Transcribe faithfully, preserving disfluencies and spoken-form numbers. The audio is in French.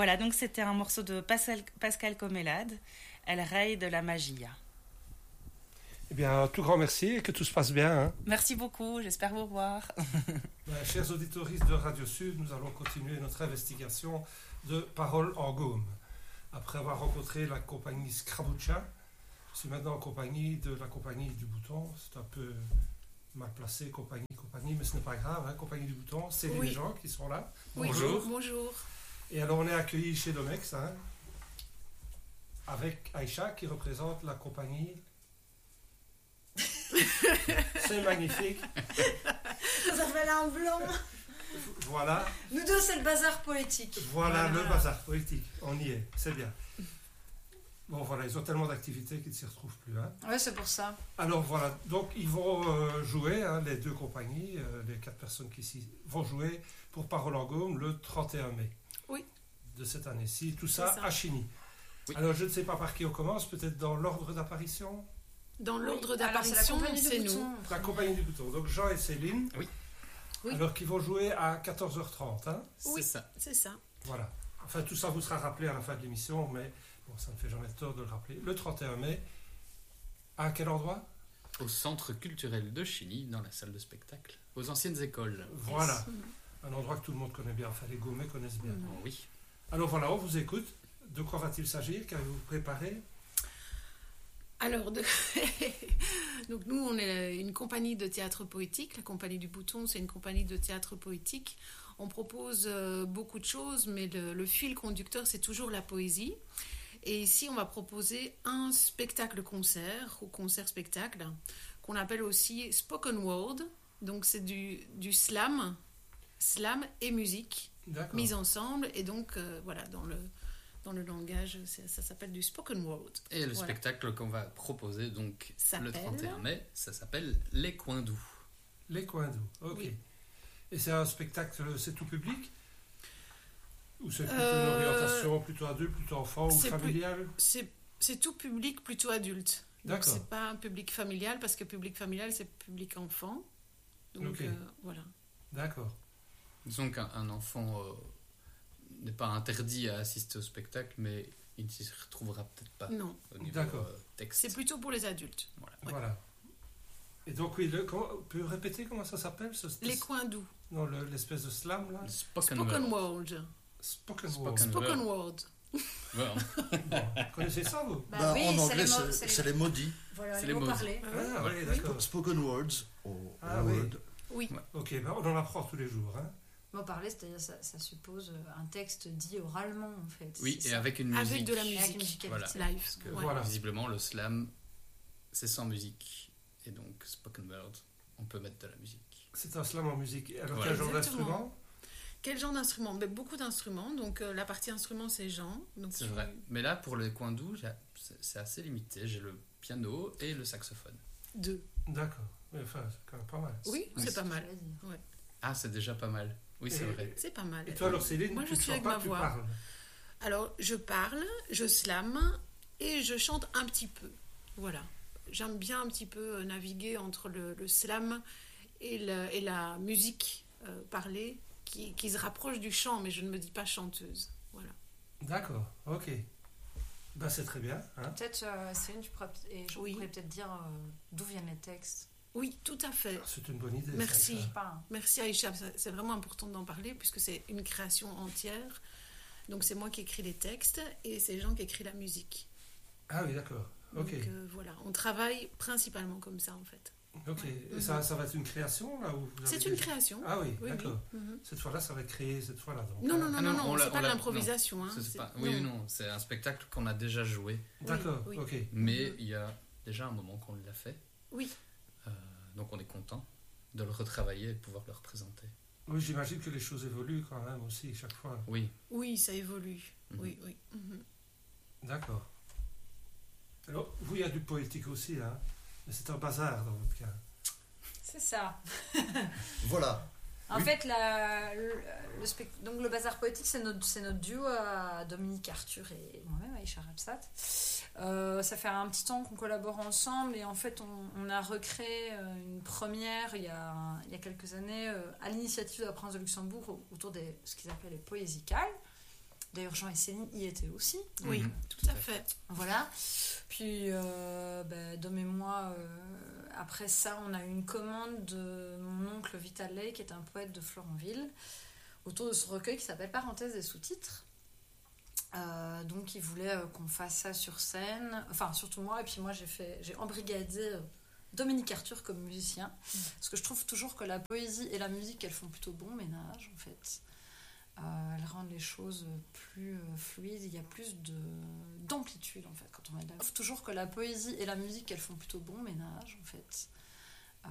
Voilà, donc c'était un morceau de Pascal, Pascal Comélade, El Rey de la Magia. Eh bien, un tout grand merci et que tout se passe bien. Hein. Merci beaucoup, j'espère vous revoir. Ben, chers auditoristes de Radio Sud, nous allons continuer notre investigation de Paroles en Gaume. Après avoir rencontré la compagnie Scrabuccia, je suis maintenant en compagnie de la compagnie du Bouton. C'est un peu mal placé, compagnie, compagnie, mais ce n'est pas grave. Hein, compagnie du Bouton, c'est oui. les gens qui sont là. Oui, bonjour. Bonjour. Et alors, on est accueillis chez Domex, hein, avec Aïcha qui représente la compagnie... C'est magnifique. Ça fait un blanc. Voilà. Nous deux, c'est le bazar poétique. Voilà, voilà, le bazar poétique. On y est, c'est bien. Bon, voilà, ils ont tellement d'activités qu'ils ne s'y retrouvent plus. Hein. Oui, c'est pour ça. Alors voilà, donc ils vont euh, jouer, hein, les deux compagnies, euh, les quatre personnes qui ici vont jouer pour Paroles en Gaume le trente et un mai. Oui. De cette année-ci. Tout ça, ça à Chigny. Oui. Alors je ne sais pas par qui on commence, peut-être dans l'ordre d'apparition. Dans l'ordre oui. d'apparition, c'est nous. La compagnie du Bouton. Donc Jean et Céline. Oui. oui. Alors qu'ils vont jouer à quatorze heures trente. Hein. Oui, c'est ça. C'est ça. Voilà. Enfin, tout ça vous sera rappelé à la fin de l'émission, mais bon, ça ne fait jamais tort de le rappeler. Le trente et un mai, à quel endroit ? Au Centre culturel de Chigny, dans la salle de spectacle, aux anciennes écoles. Voilà. Yes. Un endroit que tout le monde connaît bien. Enfin, les Gaumais connaissent bien. Mmh. Oui. Alors voilà, on vous écoute. De quoi va-t-il s'agir ? Qu'avez-vous préparé ? Alors, de... donc nous, on est une compagnie de théâtre poétique. La compagnie du Bouton, c'est une compagnie de théâtre poétique. On propose euh, beaucoup de choses, mais le, le fil conducteur, c'est toujours la poésie. Et ici, on va proposer un spectacle-concert, ou concert-spectacle, qu'on appelle aussi Spoken Word. Donc, c'est du, du slam, slam et musique, mise ensemble. Et donc, euh, voilà, dans le... Dans le langage, ça s'appelle du spoken word. Et le voilà. spectacle qu'on va proposer donc le trente et un mai, ça s'appelle Les Coins Doux. Les Coins Doux, ok. Oui. Et c'est un spectacle, c'est tout public ? Ou c'est plutôt euh, une orientation plutôt adulte, plutôt enfant ou familial ? c'est, c'est tout public, plutôt adulte. D'accord. Donc c'est pas un public familial, parce que public familial, c'est public enfant. Donc okay. euh, voilà. D'accord. Disons qu'un un enfant... Euh, n'est pas interdit à assister au spectacle, mais il ne s'y retrouvera peut-être pas non. au niveau D'accord. Euh, texte. C'est plutôt pour les adultes. Voilà. Ouais. voilà. Et donc, oui, le, comment, on peut répéter comment ça s'appelle ce, Les Coins Doux. Non, le, l'espèce de slam, là. Spoken, Spoken word. word. Spoken, Spoken word. Spoken word. Bon. Bon, vous connaissez ça, vous bah bah, oui, en anglais, c'est, c'est, c'est, c'est les maudits. Voilà, c'est les mots parlés. Ah, ah oui, d'accord. Spoken words. Au, ah au oui. word. Oui. Ouais. Ok, ben on en apprend tous les jours, hein. Mot parlé, c'est-à-dire ça, ça suppose un texte dit oralement, en fait. Oui, c'est et ça. avec une musique. Avec de la musique. Voilà. Live. Parce que ouais. voilà. visiblement, le slam, c'est sans musique. Et donc, spoken word, on peut mettre de la musique. C'est un slam en musique. Alors, voilà. quel genre Exactement. d'instrument ? Quel genre d'instrument ? Mais beaucoup d'instruments. Donc, euh, la partie instrument, c'est Jean. Donc, c'est tu... vrai. Mais là, pour les coins doux, c'est, c'est assez limité. J'ai le piano et le saxophone. Deux. D'accord. Mais enfin, c'est quand même pas mal. Oui, oui c'est c'est pas mal. Ouais. Ah, c'est déjà pas mal. Oui, c'est et, vrai. C'est pas mal. Et toi, alors, Céline, moi, tu je ne suis sens avec pas ma que tu voix. parles. Alors, je parle, je slame et je chante un petit peu. Voilà. J'aime bien un petit peu naviguer entre le, le slam et, le, et la musique euh, parlée qui, qui se rapproche du chant, mais je ne me dis pas chanteuse. Voilà. D'accord, ok. Ben, c'est très bien. Hein. Peut-être, euh, Céline, tu pourrais, et je oui. pourrais peut-être dire euh, d'où viennent les textes. Oui, tout à fait. Ah, c'est une bonne idée. Merci. Ça, ça. Merci Aïcha. C'est vraiment important d'en parler puisque c'est une création entière. Donc c'est moi qui écris les textes et c'est Jean qui écrit la musique. Ah oui, d'accord. Ok. Donc euh, voilà, on travaille principalement comme ça en fait. Ok. Ouais. Et ça, ça va être une création là où vous C'est avez une déjà... création. Ah oui, oui d'accord. Oui. Mm-hmm. Cette fois-là, ça va être créé cette fois-là. Donc. Non, non, non, ah, non, non, non, on c'est l'a, pas on de l'a, l'improvisation. non, Hein, c'est c'est... Pas, oui, non. non, c'est un spectacle qu'on a déjà joué. D'accord, oui, ok. Mais il y a déjà un moment qu'on l'a fait. Oui. Euh, donc on est content de le retravailler et de pouvoir le représenter. Oui, j'imagine que les choses évoluent quand même aussi chaque fois. Oui. Oui, ça évolue. Mm-hmm. Oui, oui. Mm-hmm. D'accord. Alors, vous, il y a du poétique aussi, hein. Mais c'est un bazar dans votre cas. C'est ça. Voilà. En oui. fait, la, le, le, spect... Donc, le bazar poétique, c'est notre, c'est notre duo à Dominique Arthur et moi-même, Aïcha Rapsat. Euh, ça fait un petit temps qu'on collabore ensemble et en fait, on, on a recréé une première il y a, il y a quelques années euh, à l'initiative de la Prince de Luxembourg autour de ce qu'ils appelaient les poésicales. D'ailleurs, Jean et Céline y étaient aussi. Oui, Mhm. tout à fait. Voilà. Puis, euh, ben, Dom et moi, euh, après ça, on a eu une commande de mon oncle Vital Lay, qui est un poète de Florenville, autour de ce recueil qui s'appelle Parenthèses et sous-titres. Euh, donc, il voulait euh, qu'on fasse ça sur scène, enfin, surtout moi. Et puis, moi, j'ai, fait, j'ai embrigadé euh, Dominique Arthur comme musicien, mmh. parce que je trouve toujours que la poésie et la musique, elles font plutôt bon ménage, en fait. Euh, elles rendent les choses plus euh, fluides, il y a plus de, d'amplitude en fait quand on met de la... Je trouve toujours que la poésie et la musique elles font plutôt bon ménage en fait.